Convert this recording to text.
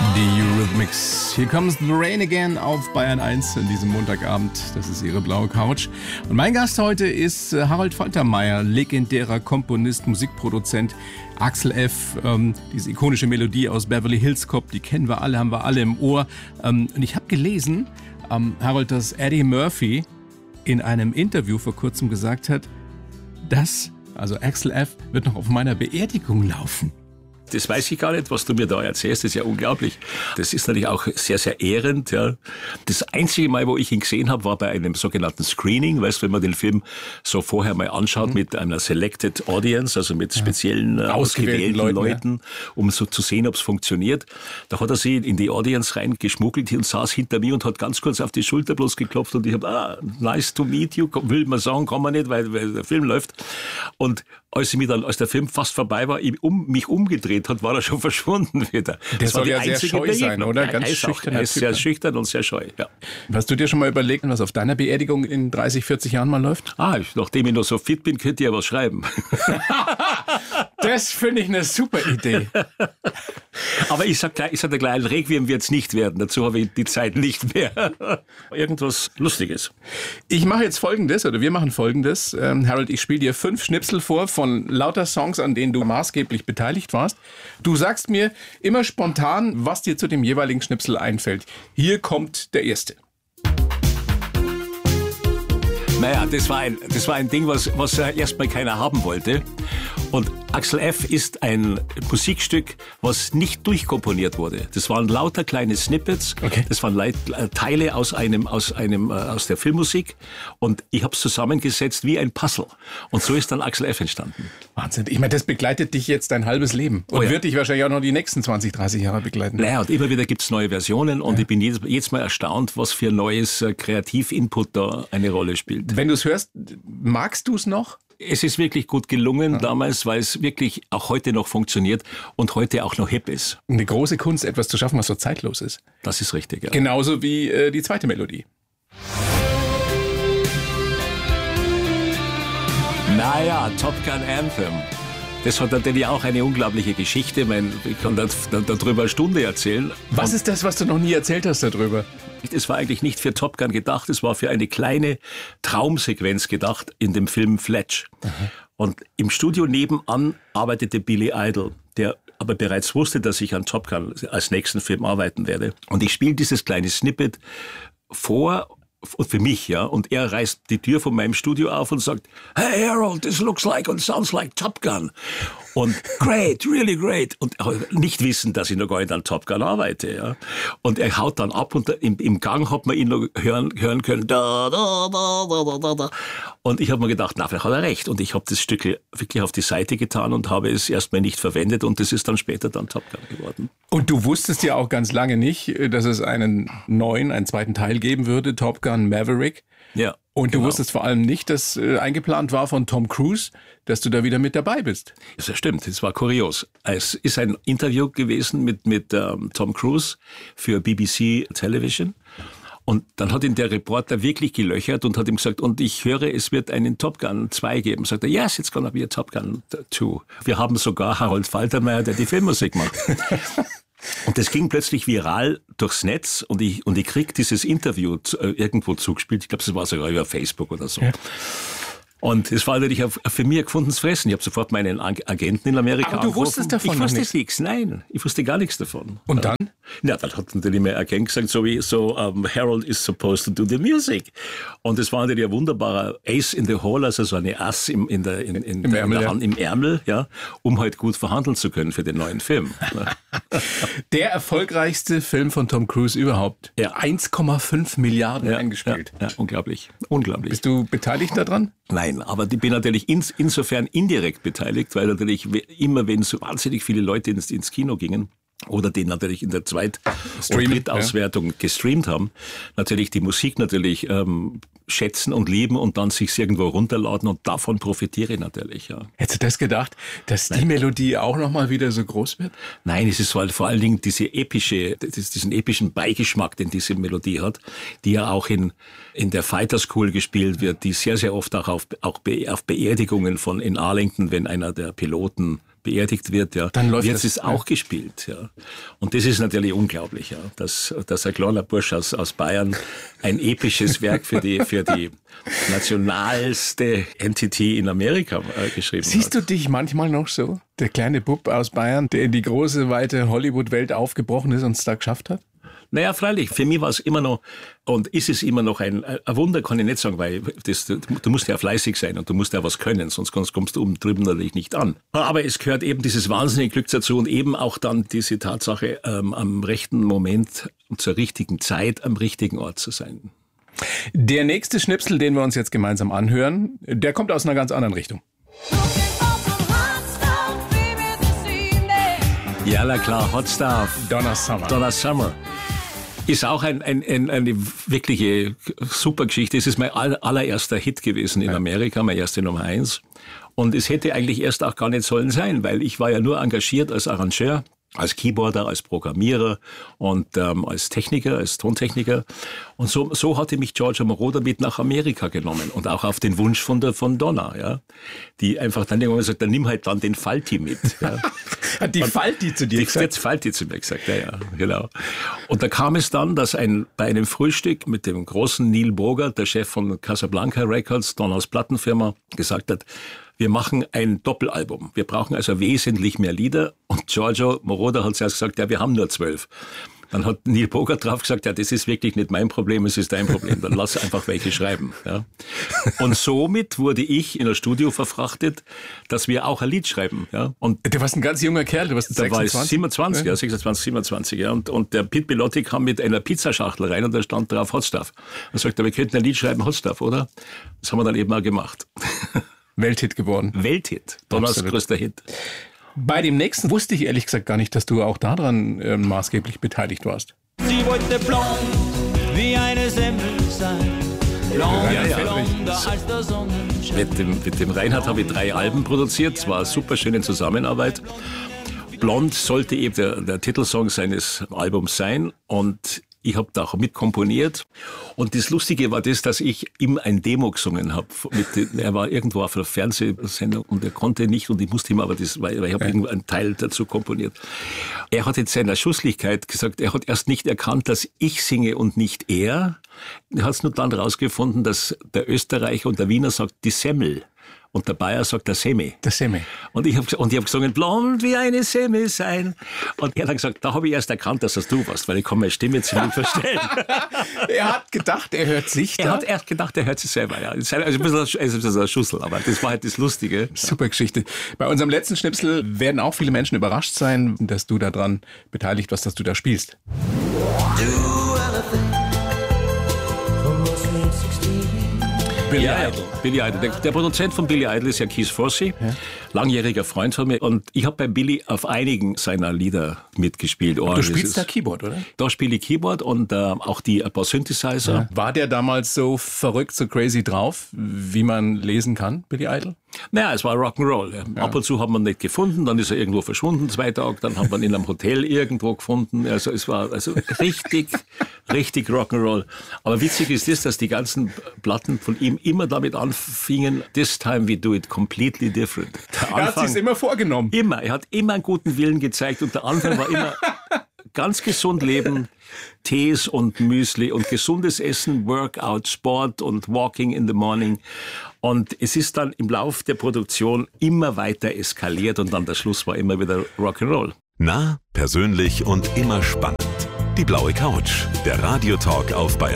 Die Eurythmics. Here comes the rain again auf Bayern 1 an diesem Montagabend. Das ist Ihre blaue Couch. Und mein Gast heute ist Harold Faltermeyer, legendärer Komponist, Musikproduzent. Axel F., diese ikonische Melodie aus Beverly Hills Cop, die kennen wir alle, haben wir alle im Ohr. Und ich habe gelesen, Harold, dass Eddie Murphy in einem Interview vor kurzem gesagt hat, also Axel F., wird noch auf meiner Beerdigung laufen. Das weiß ich gar nicht, was du mir da erzählst. Das ist ja unglaublich. Das ist natürlich auch sehr, sehr ehrend. Ja. Das einzige Mal, wo ich ihn gesehen habe, war bei einem sogenannten Screening. Weißt du, wenn man den Film so vorher mal anschaut mit einer Selected Audience, also mit speziellen ausgewählten Leuten, um so zu sehen, ob es funktioniert. Da hat er sich in die Audience reingeschmuggelt und saß hinter mir und hat ganz kurz auf die Schulter bloß geklopft und ich habe, nice to meet you, will man sagen, kann man nicht, weil der Film läuft. Und als der Film fast vorbei war, mich umgedreht hat, war er schon verschwunden wieder. Der soll ja sehr scheu sein, oder? Ganz schüchtern. Er ist sehr schüchtern und sehr scheu, ja. Hast du dir schon mal überlegt, was auf deiner Beerdigung in 30, 40 Jahren mal läuft? Nachdem ich noch so fit bin, könnt ihr ja was schreiben. Das finde ich eine super Idee. Aber ich sag gleich ein Requiem wird es nicht werden. Dazu habe ich die Zeit nicht mehr. Irgendwas Lustiges. Wir machen Folgendes. Harold, ich spiele dir 5 Schnipsel vor von lauter Songs, an denen du maßgeblich beteiligt warst. Du sagst mir immer spontan, was dir zu dem jeweiligen Schnipsel einfällt. Hier kommt der erste. Naja, das war ein Ding, was erstmal keiner haben wollte. Und Axel F. ist ein Musikstück, was nicht durchkomponiert wurde. Das waren lauter kleine Snippets. Okay. Das waren Teile aus der Filmmusik. Und ich habe es zusammengesetzt wie ein Puzzle. Und so ist dann Axel F. entstanden. Wahnsinn. Ich meine, das begleitet dich jetzt dein halbes Leben. Und wird dich wahrscheinlich auch noch die nächsten 20, 30 Jahre begleiten. Naja, und immer wieder gibt's neue Versionen. Und ich bin jedes Mal erstaunt, was für neues Kreativinput da eine Rolle spielt. Wenn du es hörst, magst du es noch? Es ist wirklich gut gelungen damals, weil es wirklich auch heute noch funktioniert und heute auch noch hip ist. Eine große Kunst, etwas zu schaffen, was so zeitlos ist. Das ist richtig, ja. Genauso wie die zweite Melodie. Naja, Top Gun Anthem. Das hat natürlich auch eine unglaubliche Geschichte. Ich kann darüber eine Stunde erzählen. Was ist das, was du noch nie erzählt hast darüber? Es war eigentlich nicht für Top Gun gedacht, es war für eine kleine Traumsequenz gedacht in dem Film Fletch. Und im Studio nebenan arbeitete Billy Idol, der aber bereits wusste, dass ich an Top Gun als nächsten Film arbeiten werde. Und ich spiele dieses kleine Snippet vor, für mich, ja. Und er reißt die Tür von meinem Studio auf und sagt, hey Harold, this looks like and sounds like Top Gun. Und great, really great. Und nicht wissen, dass ich noch gar nicht an Top Gun arbeite, ja. Und er haut dann ab und im Gang hat man ihn noch hören können. Da, da, da, da, da, da. Und ich habe mir gedacht, vielleicht hat er recht. Und ich habe das Stück wirklich auf die Seite getan und habe es erstmal nicht verwendet. Und das ist dann später Top Gun geworden. Und du wusstest ja auch ganz lange nicht, dass es einen zweiten Teil geben würde, Top Gun Maverick. Ja. Und du wusstest vor allem nicht, dass eingeplant war von Tom Cruise, dass du da wieder mit dabei bist. Das stimmt, das war kurios. Es ist ein Interview gewesen mit Tom Cruise für BBC Television. Und dann hat ihn der Reporter wirklich gelöchert und hat ihm gesagt, und ich höre, es wird einen Top Gun 2 geben. Sagt er, yes, it's gonna be a Top Gun 2. Wir haben sogar Harold Faltermeyer, der die Filmmusik macht. Und das ging plötzlich viral durchs Netz und ich krieg dieses Interview irgendwo zugespielt. Ich glaube, es war sogar über Facebook oder so. Ja. Und es war natürlich für mich ein gefundenes Fressen. Ich habe sofort meinen Agenten in Amerika angerufen. Aber du wusstest davon Ich wusste nichts. Nein, ich wusste gar nichts davon. Und dann? Ja, dann hat natürlich mein Agent gesagt, Harold is supposed to do the music. Und es war natürlich ein wunderbarer Ace in the Hole, also so eine Ass im Ärmel, ja, um halt gut verhandeln zu können für den neuen Film. Der erfolgreichste Film von Tom Cruise überhaupt. Ja. 1,5 Milliarden eingespielt. Ja, unglaublich. Unglaublich. Bist du beteiligt daran? Nein, aber ich bin natürlich insofern indirekt beteiligt, weil natürlich immer, wenn so wahnsinnig viele Leute ins Kino gingen, oder den natürlich in der Zweit- und Drittauswertung gestreamt haben, natürlich die Musik natürlich schätzen und lieben und dann sich irgendwo runterladen und davon profitiere ich natürlich. Ja. Hättest du das gedacht, dass die Melodie auch nochmal wieder so groß wird? Nein, es ist vor allen Dingen diesen epischen Beigeschmack, den diese Melodie hat, die ja auch in der Fighter School gespielt wird, die sehr, sehr oft auch auf Beerdigungen in Arlington, wenn einer der Piloten beerdigt wird, ja, dann läuft wird es auch gespielt. Ja. Und das ist natürlich unglaublich, ja, dass ein kleiner Bursch aus Bayern ein episches Werk für die nationalste Entity in Amerika geschrieben hat. Siehst du dich manchmal noch so? Der kleine Bub aus Bayern, der in die große, weite Hollywood-Welt aufgebrochen ist und es da geschafft hat? Naja, freilich. Für mich war es immer noch und ist es immer noch ein Wunder, kann ich nicht sagen, weil du musst ja fleißig sein und du musst ja was können, sonst kommst du drüben natürlich nicht an. Aber es gehört eben dieses wahnsinnige Glück dazu und eben auch dann diese Tatsache, am rechten Moment und zur richtigen Zeit am richtigen Ort zu sein. Der nächste Schnipsel, den wir uns jetzt gemeinsam anhören, der kommt aus einer ganz anderen Richtung. Ja, na klar, Hot Stuff. Donna Summer. Donna Summer. Ist auch eine wirkliche super Geschichte. Es ist mein allererster Hit gewesen in Amerika, meine erste Nummer 1. Und es hätte eigentlich erst auch gar nicht sollen sein, weil ich war ja nur engagiert als Arrangeur, als Keyboarder, als Programmierer und als Techniker, als Tontechniker. Und so hatte mich Giorgio Moroder mit nach Amerika genommen und auch auf den Wunsch von Donna, ja, die einfach dann irgendwann gesagt, dann nimm halt dann den Falti mit. Ja. Hat die Falti zu dir gesagt? Die Falti zu mir gesagt, ja, genau. Und da kam es dann, dass bei einem Frühstück mit dem großen Neil Bogart, der Chef von Casablanca Records, Donnas Plattenfirma, gesagt hat, wir machen ein Doppelalbum. Wir brauchen also wesentlich mehr Lieder. Und Giorgio Moroder hat zuerst gesagt, ja, wir haben nur 12. Dann hat Neil Bogart drauf gesagt, ja, das ist wirklich nicht mein Problem, es ist dein Problem. Dann lass einfach welche schreiben. Ja. Und somit wurde ich in ein Studio verfrachtet, dass wir auch ein Lied schreiben. Ja. Und du warst ein ganz junger Kerl, du warst 26. Da war ich 27, ja, 26, 27. Ja. Und der Pete Bellotti kam mit einer Pizzaschachtel rein und da stand drauf Hot Stuff. Er sagte, wir könnten ein Lied schreiben, Hot Stuff, oder? Das haben wir dann eben auch gemacht. Welthit geworden. Welthit. Donners größter Hit. Bei dem nächsten wusste ich ehrlich gesagt gar nicht, dass du auch daran maßgeblich beteiligt warst. Sie wollte blond wie eine Semmel sein. Blonder als der Sonnenschein. Mit dem Reinhard habe ich 3 Alben produziert. Es war eine super schöne Zusammenarbeit. Blond sollte eben der Titelsong seines Albums sein und ich habe da auch mitkomponiert. Und das Lustige war das, dass ich ihm ein Demo gesungen habe. Er war irgendwo auf einer Fernsehsendung und er konnte nicht und ich musste ihm aber weil ich habe einen Teil dazu komponiert. Er hat jetzt seiner Schusslichkeit gesagt, er hat erst nicht erkannt, dass ich singe und nicht er. Er hat es nur dann rausgefunden, dass der Österreicher und der Wiener sagt die Semmel. Und der Bayer sagt der Semi. Der Semi. Und ich hab gesungen, blond wie eine Semi sein. Und er hat gesagt, da habe ich erst erkannt, dass das du warst, weil ich kann meine Stimme ziemlich verstellen. Er hat gedacht, er hört sich da. Er hat erst gedacht, er hört sich selber, ja. Also ein bisschen ein Schussel, aber das war halt das Lustige. Super Geschichte. Bei unserem letzten Schnipsel werden auch viele Menschen überrascht sein, dass du daran beteiligt warst, dass du da spielst. Billy Idol. Der Produzent von Billy Idol ist ja Keith Forsey, langjähriger Freund von mir. Und ich habe bei Billy auf einigen seiner Lieder mitgespielt. Du spielst da Keyboard, oder? Da spiele ich Keyboard und auch ein paar Synthesizer. Ja. War der damals so verrückt, so crazy drauf, wie man lesen kann, Billy Idol? Naja, es war Rock'n'Roll. Ja. Ab und zu hat man ihn nicht gefunden, dann ist er irgendwo verschwunden, 2 Tage, dann hat man ihn in einem Hotel irgendwo gefunden. Also es war richtig Rock'n'Roll. Aber witzig ist das, dass die ganzen Platten von ihm immer damit anfingen, this time we do it completely different. Er hat sich's immer vorgenommen. Immer. Er hat immer einen guten Willen gezeigt und der Anfang war immer ganz gesund leben, Tees und Müsli und gesundes Essen, Workout, Sport und Walking in the morning. Und es ist dann im Lauf der Produktion immer weiter eskaliert und dann der Schluss war immer wieder Rock'n'Roll. Nah, persönlich und immer spannend. Die blaue Couch, der Radiotalk auf Bayern